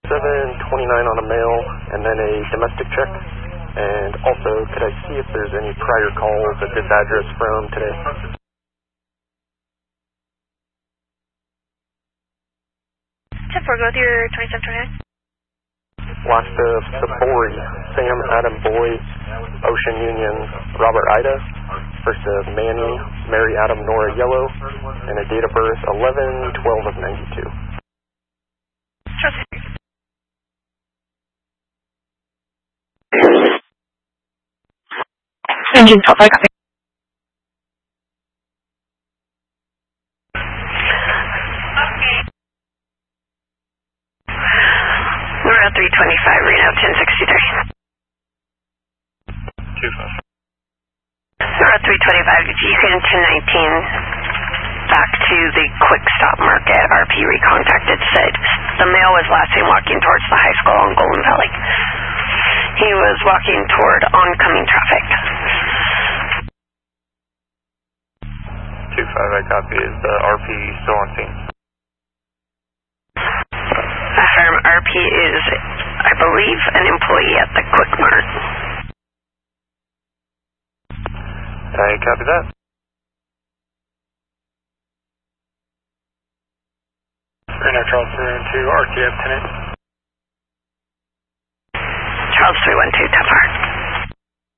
729 on a male, and then a domestic check. And also, could I see if there's any prior calls at this address from today? 10-4, go with your 2729. Last of Sabori, Sam, Adam, Boy, Ocean Union, Robert, Ida. First of Manny, Mary, Adam, Nora, Yellow, and a date of birth 11/12 of 92. Engine 12, I got it. We're at 325, Reno 1063. 25. We're at 325, GCN 1019, back to the quick stop market. RP recontacted, said the male was last seen walking towards the high school on Golden Valley. He was walking toward oncoming traffic. 25, I copy. Is the RP still on scene? Affirm, RP is, I believe, an employee at the Quick Mart. I copy that. Reno Charles 312, RTF 10. Charles 312, 10-4.